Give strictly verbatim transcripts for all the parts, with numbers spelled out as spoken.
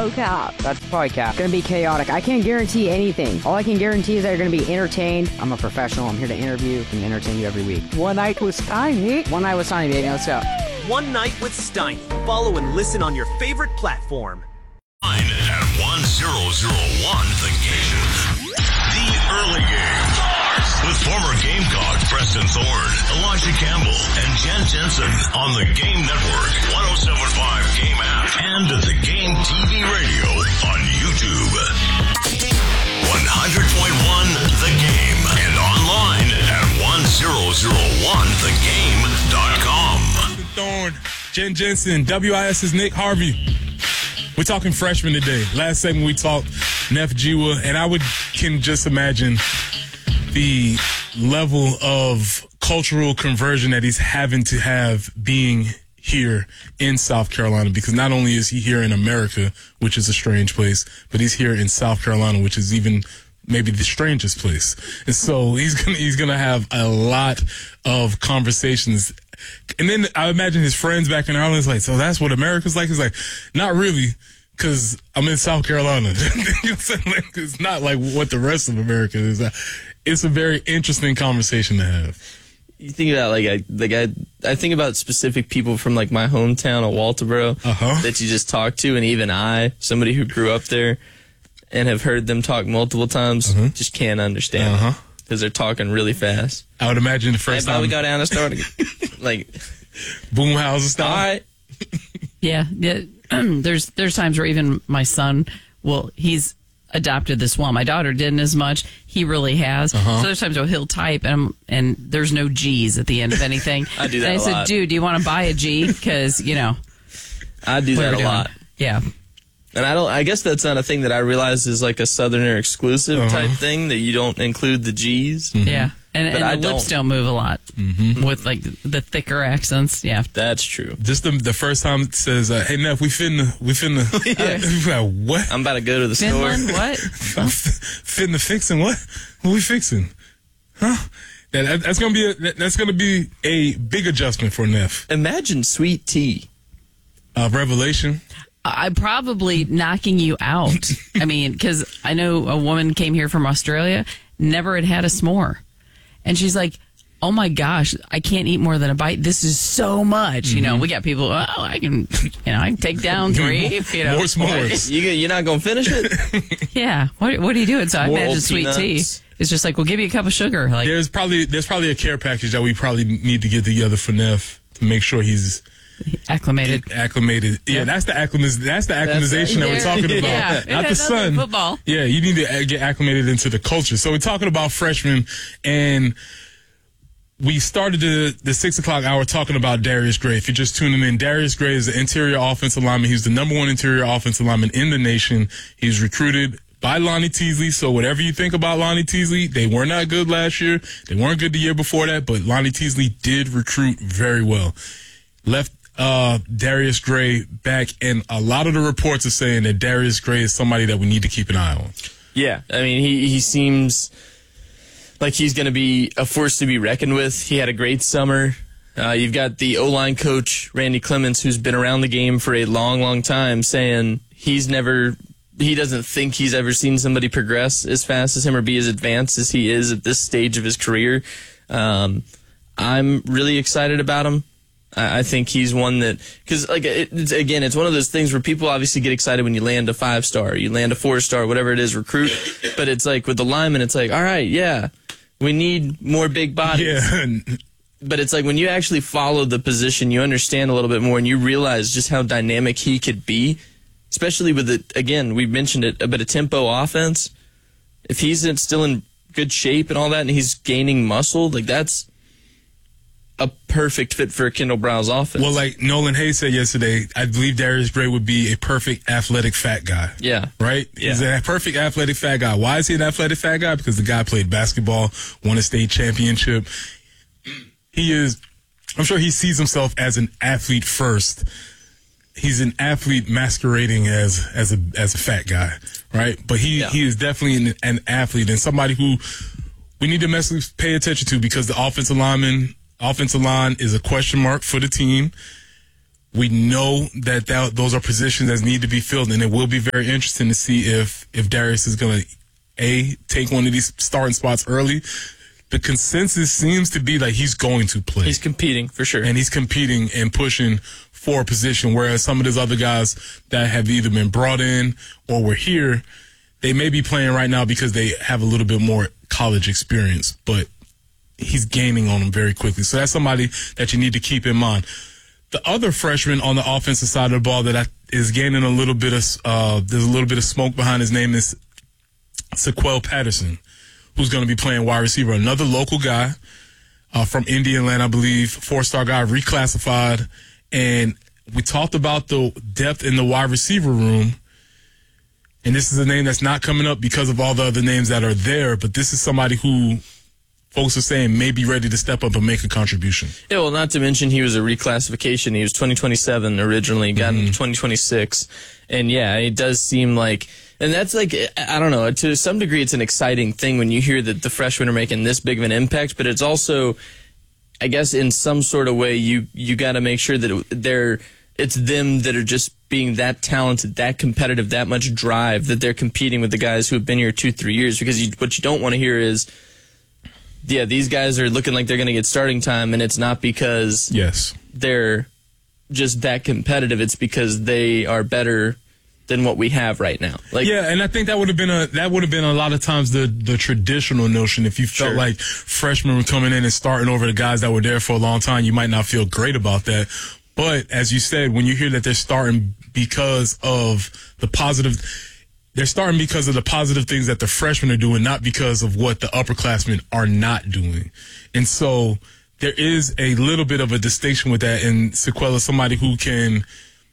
Oh, cap. That's probably cap. It's going to be chaotic. I can't guarantee anything. All I can guarantee is that you're going to be entertained. I'm a professional. I'm here to interview and entertain you every week. One night with Steiny. One night with Steiny, baby. Let's go. One Night with Steiny. Follow and listen on your favorite platform. At one thousand one The Game. The early game starts with former Gamecock Preston Thorne, Elijah Campbell, and Jen Jensen on the Game Network, one oh seven point five Game app, and at the Game T V radio on YouTube. one hundred point one The Game and online at one thousand one the game dot com. Thorne, Jen Jensen, W I S's Nick Harvey. We're talking freshmen today. Last segment we talked Neff Jiwa, and I would can just imagine the level of cultural conversion that he's having to have being here in South Carolina, because not only is he here in America, which is a strange place, but he's here in South Carolina, which is even maybe the strangest place. And so he's gonna he's gonna have a lot of conversations. And then I imagine his friends back in Ireland is like, so that's what America's like? He's like, not really, because I'm in South Carolina. It's not like what the rest of America is. It's a very interesting conversation to have. You think about, like, I, like I, I think about specific people from, like, my hometown of Walterboro uh-huh. that you just talk to, and even I, somebody who grew up there and have heard them talk multiple times, uh-huh. just can't understand uh-huh. it. Because they're talking really fast. I would imagine the first hey, time we go down and start like Boomhausen style. All right. Yeah, yeah. there's there's times where even my son will he's adopted this well. My daughter didn't as much. He really has. Uh-huh. So there's times where he'll type and and there's no G's at the end of anything. I do that. And I a said, lot. dude, do you want to buy a G? Because you know. I do that a doing. lot. Yeah. And I don't. I guess that's not a thing that I realize is like a Southerner exclusive uh-huh. type thing, that you don't include the G's. Mm-hmm. Yeah, and, and I the lips don't. don't move a lot mm-hmm. with like the thicker accents. Yeah, that's true. Just the the first time it says, uh, "Hey Neff, we finna, we finna." yeah. Like, what? I'm about to go to the Finland, store. What? Finna fixing what? What we fixing? Huh? That, that's gonna be a, that's gonna be a big adjustment for Neff. Imagine sweet tea. Uh, Revelation. I'm probably knocking you out. I mean, because I know a woman came here from Australia, never had had a s'more. And she's like, oh my gosh, I can't eat more than a bite. This is so much. Mm-hmm. You know, we got people, oh, I can, you know, I can take down three. If, you know. More s'mores. You, you're not going to finish it? Yeah. What, what are you doing? So I More imagine sweet peanuts. tea. It's just like, we'll give you a cup of sugar. Like, There's probably there's probably a care package that we probably need to get together for Neff to make sure he's acclimated. Acclimated. Yeah, yeah. that's the acclimat. That's the acclimatization that we're talking about. Yeah, Not the sun. Football. Yeah, you need to get acclimated into the culture. So we're talking about freshmen, and we started the the six o'clock hour talking about Darius Gray. If you're just tuning in, Darius Gray is the interior offensive lineman. He's the number one interior offensive lineman in the nation. He's recruited by Lonnie Teasley. So whatever you think about Lonnie Teasley, they were not good last year. They weren't good the year before that, but Lonnie Teasley did recruit very well. Left uh, Darius Gray back, and a lot of the reports are saying that Darius Gray is somebody that we need to keep an eye on. Yeah, I mean, he, he seems like he's going to be a force to be reckoned with. He had a great summer. Uh, you've got the O-line coach, Randy Clements, who's been around the game for a long, long time, saying he's never, he doesn't think he's ever seen somebody progress as fast as him or be as advanced as he is at this stage of his career. Um, I'm really excited about him. I think he's one that, because like it, it's, again, it's one of those things where people obviously get excited when you land a five star, you land a four star, whatever it is, recruit. But it's like with the lineman, it's like, all right, yeah, we need more big bodies. Yeah. But it's like when you actually follow the position, you understand a little bit more, and you realize just how dynamic he could be, especially with the, again, we mentioned it, a bit of tempo offense. If he's in, still in good shape and all that, and he's gaining muscle, like that's a perfect fit for Kendall Brown's offense. Well, like Nolan Hayes said yesterday, I believe Darius Gray would be a perfect athletic fat guy. Yeah. Right? Yeah. He's a perfect athletic fat guy. Why is he an athletic fat guy? Because the guy played basketball, won a state championship. He is, I'm sure he sees himself as an athlete first. He's an athlete masquerading as as a as a fat guy, right? But he, yeah. he is definitely an, an athlete and somebody who we need to massively pay attention to, because the offensive lineman, offensive line is a question mark for the team. We know that, that those are positions that need to be filled, and it will be very interesting to see if if Darius is going to, A, take one of these starting spots early. The consensus seems to be like he's going to play. He's competing, for sure. And he's competing and pushing for a position, whereas some of those other guys that have either been brought in or were here, they may be playing right now because they have a little bit more college experience, but he's gaining on them very quickly. So that's somebody that you need to keep in mind. The other freshman on the offensive side of the ball that I, is gaining a little bit of, uh, there's a little bit of smoke behind his name is Sequel Patterson, who's going to be playing wide receiver. Another local guy uh, from Indiana, I believe, four-star guy, reclassified. And we talked about the depth in the wide receiver room. And this is a name that's not coming up because of all the other names that are there, but this is somebody who folks are saying may be ready to step up and make a contribution. Yeah, well, not to mention he was a reclassification. He was twenty twenty-seven originally, got Mm-hmm. into twenty twenty-six. And yeah, it does seem like, and that's like, I don't know, to some degree it's an exciting thing when you hear that the freshmen are making this big of an impact, but it's also, I guess in some sort of way, you, you got to make sure that they're, it's them that are just being that talented, that competitive, that much drive, that they're competing with the guys who have been here two, three years. Because you, what you don't want to hear is, yeah, these guys are looking like they're going to get starting time, and it's not because Yes. they're just that competitive. It's because they are better than what we have right now. Like, Yeah, and I think that would have been a that would have been a lot of times the the traditional notion. If you felt Sure. like freshmen were coming in and starting over the guys that were there for a long time, you might not feel great about that. But as you said, when you hear that they're starting because of the positive, they're starting because of the positive things that the freshmen are doing, not because of what the upperclassmen are not doing. And so there is a little bit of a distinction with that. And Sequel is somebody who can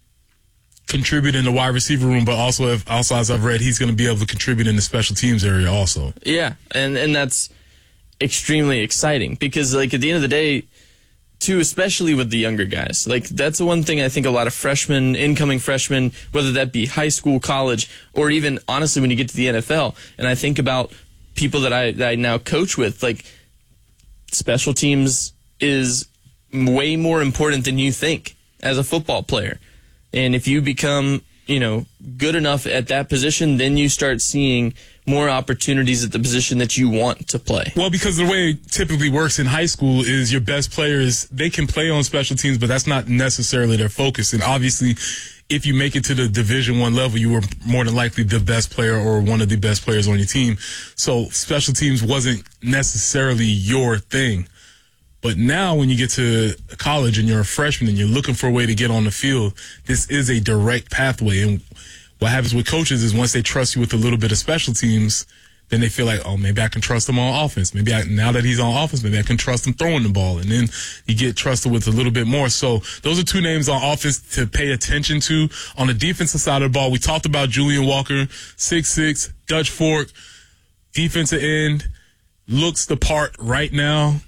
contribute in the wide receiver room, but also, if, also as I've read, he's going to be able to contribute in the special teams area also. yeah, and and that's extremely exciting because, like, at the end of the day, too, especially with the younger guys, like that's the one thing I think a lot of freshmen, incoming freshmen, whether that be high school, college, or even honestly when you get to the N F L, and I think about people that I that I now coach with, like special teams is way more important than you think as a football player. And if you become, you know, good enough at that position, then you start seeing more opportunities at the position that you want to play. Well, because the way it typically works in high school is your best players, they can play on special teams, but that's not necessarily their focus. And obviously, if you make it to the Division One level, you were more than likely the best player or one of the best players on your team. So special teams wasn't necessarily your thing. But now when you get to college and you're a freshman and you're looking for a way to get on the field, this is a direct pathway. And what happens with coaches is once they trust you with a little bit of special teams, then they feel like, oh, maybe I can trust him on offense. Maybe I, now that he's on offense, maybe I can trust him throwing the ball. And then you get trusted with a little bit more. So those are two names on offense to pay attention to. On the defensive side of the ball, we talked about Julian Walker, six six, Dutch Fork, defensive end, looks the part right now.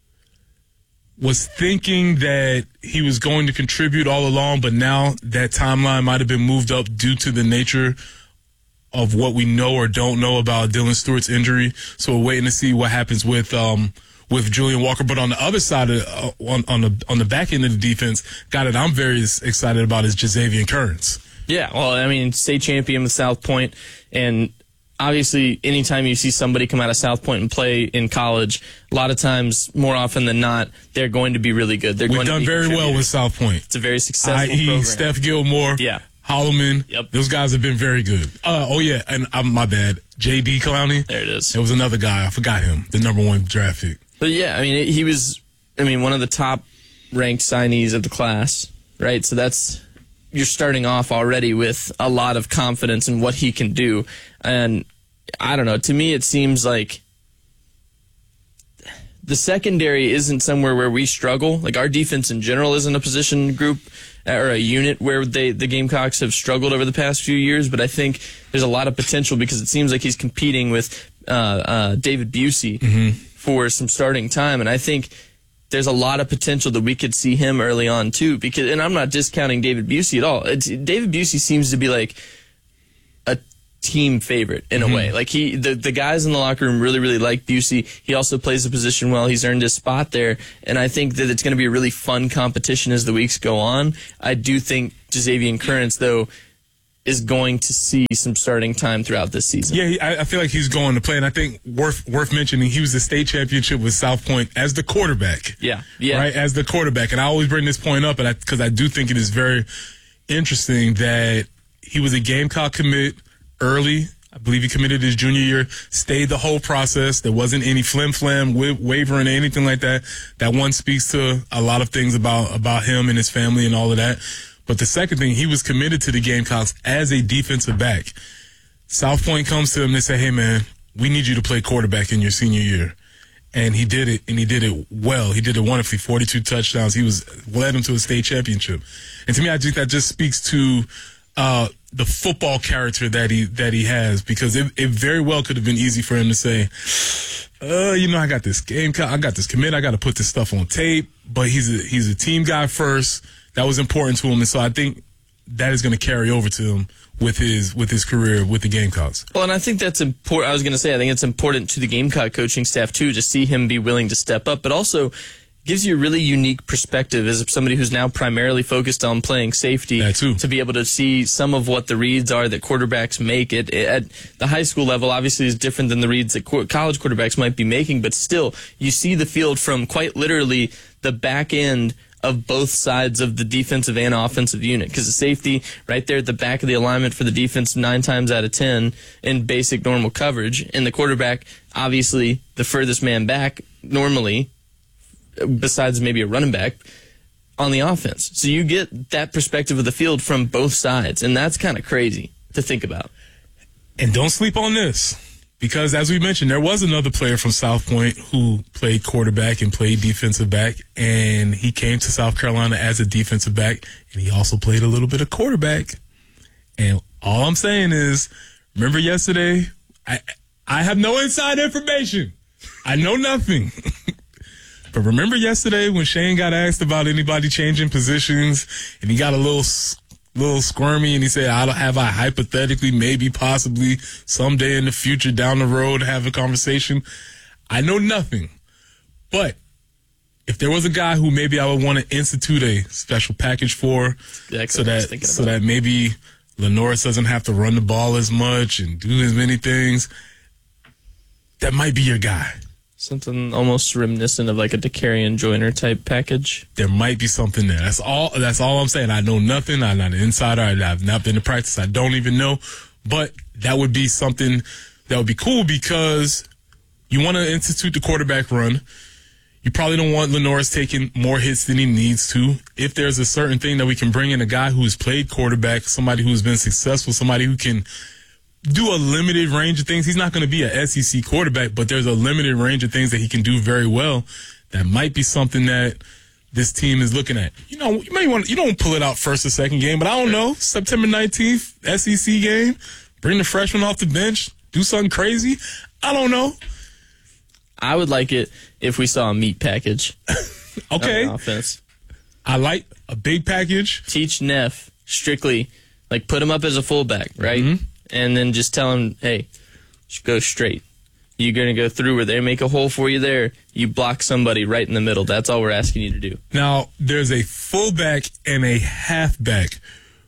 Was thinking that he was going to contribute all along, but now that timeline might have been moved up due to the nature of what we know or don't know about Dylan Stewart's injury. So we're waiting to see what happens with um with Julian Walker. But on the other side of uh, on on the on the back end of the defense, guy that I'm very excited about is Jazavian Kearns. Yeah, well, I mean, state champion with South Point, and obviously, anytime you see somebody come out of South Point and play in college, a lot of times, more often than not, they're going to be really good. They're We've going done to be very well with contributors. South Point. It's a very successful that is. program. Steph Gilmore, Yeah. Holloman. Yep. Those guys have been very good. Uh, oh, yeah, and um, my bad. J D Clowney. There it is. There was another guy. I forgot him, the number one draft pick. But yeah, I mean, he was, I mean, one of the top ranked signees of the class, right? So that's, you're starting off already with a lot of confidence in what he can do. And I don't know, to me it seems like the secondary isn't somewhere where we struggle. Like our defense in general isn't a position group or a unit where they the Gamecocks have struggled over the past few years, but I think there's a lot of potential because it seems like he's competing with uh, uh, David Busey Mm-hmm. for some starting time, and I think there's a lot of potential that we could see him early on too. Because, and I'm not discounting David Busey at all. It's, David Busey seems to be like a team favorite in a way. Like he, the, the guys in the locker room really, really like Busey. He also plays the position well. He's earned his spot there. And I think that it's going to be a really fun competition as the weeks go on. I do think Jazavian Currents, though, is going to see some starting time throughout this season. Yeah, he, I, I feel like he's going to play. And I think worth worth mentioning, he was the state championship with South Point as the quarterback. Yeah, yeah. Right, as the quarterback. And I always bring this point up because I, I do think it is very interesting that he was a Gamecock commit early. I believe he committed his junior year, stayed the whole process. There wasn't any flim-flam, wa- wavering, or anything like that. That one speaks to a lot of things about, about him and his family and all of that. But the second thing, he was committed to the Gamecocks as a defensive back. South Point comes to him and they say, hey, man, we need you to play quarterback in your senior year. And he did it, and he did it well. He did it wonderfully, forty-two touchdowns. He was led him to a state championship. And to me, I think that just speaks to uh, the football character that he that he has, because it, it very well could have been easy for him to say, uh, you know, I got this game, I got this commit, I got to put this stuff on tape. But he's a, he's a team guy first. That was important to him, and so I think that is going to carry over to him with his with his career with the Gamecocks. Well, and I think that's important. I was going to say, I think it's important to the Gamecock coaching staff, too, to see him be willing to step up, but also gives you a really unique perspective as somebody who's now primarily focused on playing safety. That too. To be able to see some of what the reads are that quarterbacks make. It, it at the high school level, obviously, is different than the reads that co- college quarterbacks might be making, but still, you see the field from quite literally the back end of both sides of the defensive and offensive unit, because the safety right there at the back of the alignment for the defense nine times out of ten in basic normal coverage, and the quarterback obviously the furthest man back normally, besides maybe a running back, on the offense. So you get that perspective of the field from both sides, and that's kind of crazy to think about. And don't sleep on this, because as we mentioned, there was another player from South Point who played quarterback and played defensive back, and he came to South Carolina as a defensive back, and he also played a little bit of quarterback. And all I'm saying is, remember yesterday, I I have no inside information. I know nothing. But remember yesterday when Shane got asked about anybody changing positions, and he got a little little squirmy, and he said, I don't have I hypothetically, maybe, possibly, someday in the future down the road have a conversation. I know nothing. But if there was a guy who maybe I would want to institute a special package for, Yeah, so that so that maybe Lenoris doesn't have to run the ball as much and do as many things, that might be your guy. Something almost reminiscent of like a Decarian Joyner type package. There might be something there. That's all. That's all I'm saying. I know nothing. I'm not an insider. I've not been to practice. I don't even know. But that would be something that would be cool, because you want to institute the quarterback run. You probably don't want Lenoris taking more hits than he needs to. If there's a certain thing that we can bring in, a guy who's played quarterback, somebody who's been successful, somebody who can do a limited range of things. He's not going to be an S E C quarterback, but there's a limited range of things that he can do very well. That might be something that this team is looking at. You know, you may want, you don't pull it out first or second game, but I don't know. September nineteenth, S E C game, bring the freshman off the bench, do something crazy. I don't know. I would like it if we saw a meat package. Okay. On offense. I like a big package. Teach Neff strictly, like put him up as a fullback, right? Mm-hmm. And then just tell him, hey, just go straight. You're going to go through where they make a hole for you there. You block somebody right in the middle. That's all we're asking you to do. Now, there's a fullback and a halfback.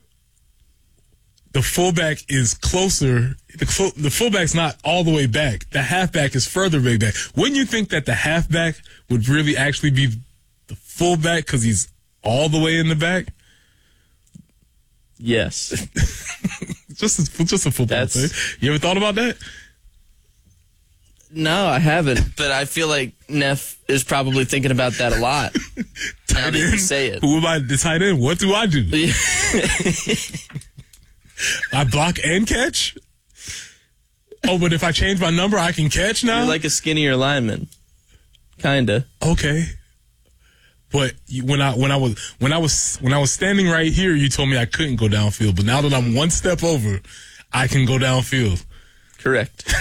The fullback is closer. The, full, the fullback's not all the way back. The halfback is further way back. Wouldn't you think that the halfback would really actually be the fullback because he's all the way in the back? Yes. just, a, just a football That's, thing. You ever thought about that? No, I haven't. But I feel like Neff is probably thinking about that a lot. Now that you say it. Who am I? The tight end? What do I do? I block and catch? Oh, but if I change my number, I can catch now? You're like a skinnier lineman. Kinda. Okay. But you, when I when I was when I was when I was standing right here, you told me I couldn't go downfield. But now that I'm one step over, I can go downfield. Correct.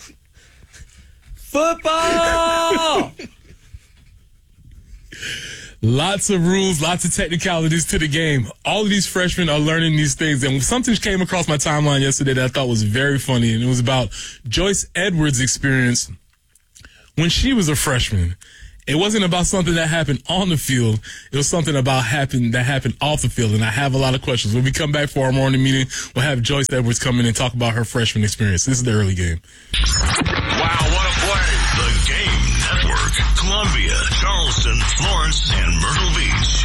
Football! Lots of rules, lots of technicalities to the game. All of these freshmen are learning these things. And something came across my timeline yesterday that I thought was very funny. And it was about Joyce Edwards' experience when she was a freshman. It wasn't about something that happened on the field. It was something about happen, that happened off the field. And I have a lot of questions. When we come back for our morning meeting, we'll have Joyce Edwards come in and talk about her freshman experience. This is the early game. Wow, what a play. The Game Network. Columbia, Charleston, Florence, and Myrtle Beach.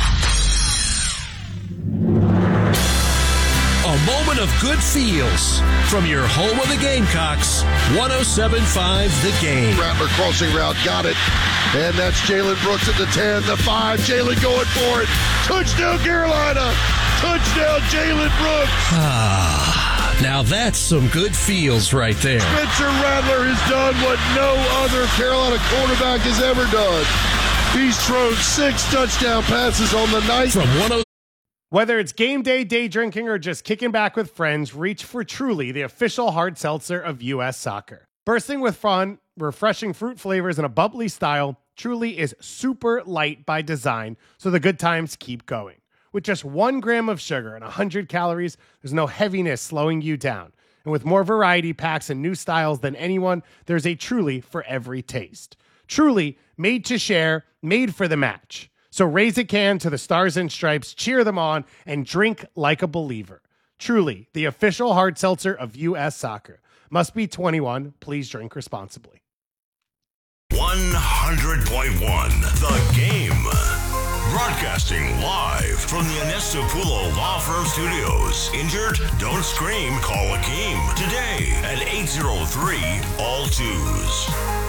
A moment of good feels from your home of the Gamecocks, one oh seven point five The Game. Rattler crossing route, got it. And that's Jalen Brooks at the ten, the five. Jalen going for it. Touchdown, Carolina. Touchdown, Jalen Brooks. Ah, now that's some good feels right there. Spencer Rattler has done what no other Carolina quarterback has ever done. He's thrown six touchdown passes on the night. From one oh Whether it's game day, day drinking, or just kicking back with friends, reach for Truly, the official hard seltzer of U S Soccer. Bursting with fun, refreshing fruit flavors, and a bubbly style, Truly is super light by design, so the good times keep going. With just one gram of sugar and one hundred calories, there's no heaviness slowing you down. And with more variety packs and new styles than anyone, there's a Truly for every taste. Truly, made to share, made for the match. So raise a can to the Stars and Stripes, cheer them on, and drink like a believer. Truly, the official hard seltzer of U S Soccer. Must be twenty-one. Please drink responsibly. one hundred point one The Game. Broadcasting live from the Anestopulo Law Firm Studios. Injured? Don't scream. Call Akeem today at eight oh three all twos.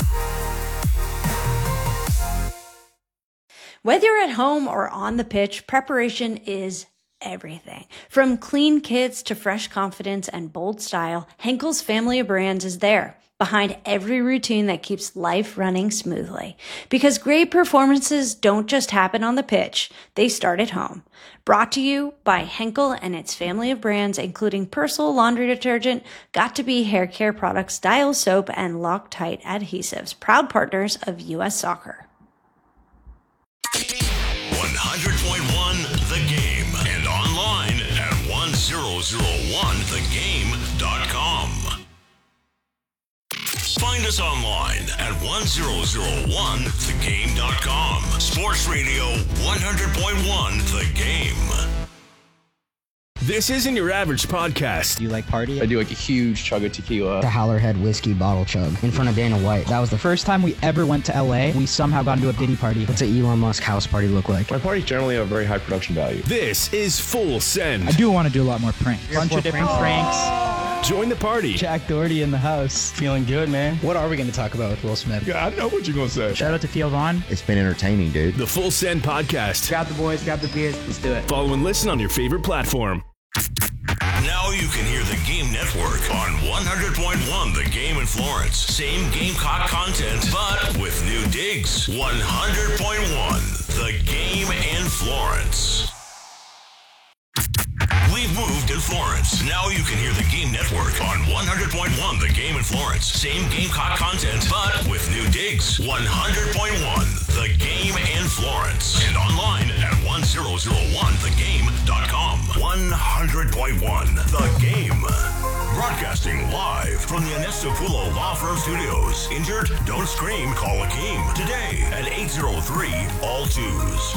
Whether you're at home or on the pitch, preparation is everything. From clean kits to fresh confidence and bold style, Henkel's family of brands is there, behind every routine that keeps life running smoothly. Because great performances don't just happen on the pitch, they start at home. Brought to you by Henkel and its family of brands, including Persil laundry detergent, Got2b hair care products, Dial soap, and Loctite adhesives, proud partners of U S Soccer. one hundred point one The Game and online at one thousand one the game dot com. Find us online at one thousand one the game dot com. Sports Radio one hundred point one The Game. This isn't your average podcast. Do you like party? I do like a huge chug of tequila. The Howlerhead whiskey bottle chug in front of Dana White. That was the first time we ever went to L A. We somehow got into a Diddy party. What's an Elon Musk house party look like? My parties generally have very high production value. This is Full Send. I do want to do a lot more pranks. A bunch of different pranks. pranks. Join the party. Jack Doherty in the house. Feeling good, man. What are we going to talk about with Will Smith? Yeah, I know what you're going to say. Shout out to Theo Vaughn. It's been entertaining, dude. The Full Send podcast. Grab the boys, grab the beers. Let's do it. Follow and listen on your favorite platform. Now you can hear the Game Network on one hundred point one The Game in Florence. Same Gamecock content, but with new digs. one hundred point one The Game in Florence. We've moved in Florence. Now you can hear the Game Network on one hundred point one The Game in Florence. Same Gamecock content, but with new digs. one hundred point one The Game in Florence. And online at one thousand one the game dot com. one hundred point one The Game. Broadcasting live from the Anestopulo Law Firm Studios. Injured? Don't scream. Call Akeem today at eight oh three all twos.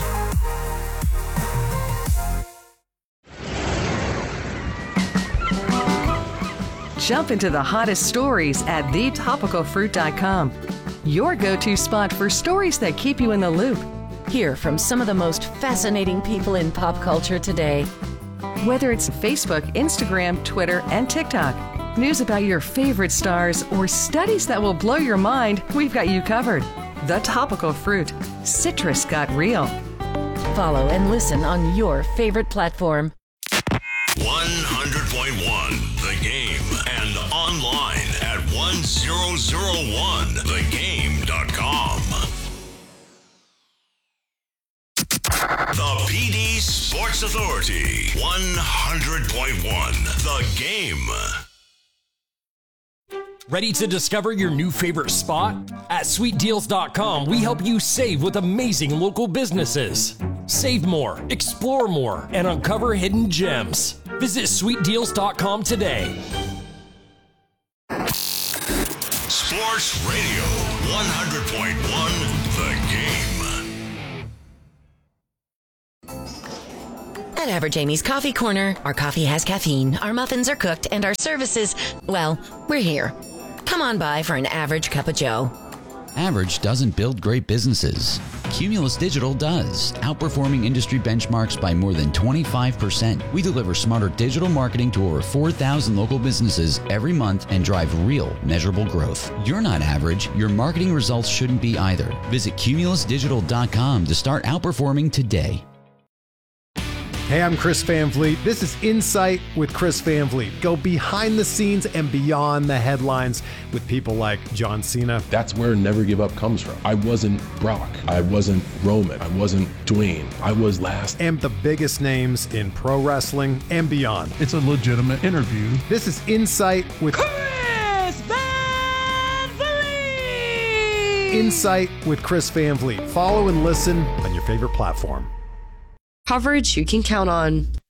Jump into the hottest stories at the topical fruit dot com. Your go-to spot for stories that keep you in the loop. Hear from some of the most fascinating people in pop culture today. Whether it's Facebook, Instagram, Twitter, and TikTok, news about your favorite stars, or studies that will blow your mind, we've got you covered. The Topical Fruit. Citrus got real. Follow and listen on your favorite platform. one hundred point one The Game and online at one thousand one the game dot com. The P D Sports Authority, one hundred point one The Game. Ready to discover your new favorite spot? At sweet deals dot com, we help you save with amazing local businesses. Save more, explore more, and uncover hidden gems. Visit sweet deals dot com today. Sports Radio one hundred point one The Game. At Average Amy's Coffee Corner, our coffee has caffeine, our muffins are cooked, and our services, well, we're here. Come on by for an average cup of joe. Average doesn't build great businesses. Cumulus Digital does, outperforming industry benchmarks by more than twenty-five percent. We deliver smarter digital marketing to over four thousand local businesses every month and drive real, measurable growth. You're not average. Your marketing results shouldn't be either. Visit cumulus digital dot com to start outperforming today. Hey, I'm Chris Van Vliet. This is Insight with Chris Van Vliet. Go behind the scenes and beyond the headlines with people like John Cena. That's where Never Give Up comes from. I wasn't Brock. I wasn't Roman. I wasn't Dwayne. I was last. And the biggest names in pro wrestling and beyond. It's a legitimate interview. This is Insight with Chris Van Vliet. Insight with Chris Van Vliet. Follow and listen on your favorite platform. Coverage you can count on.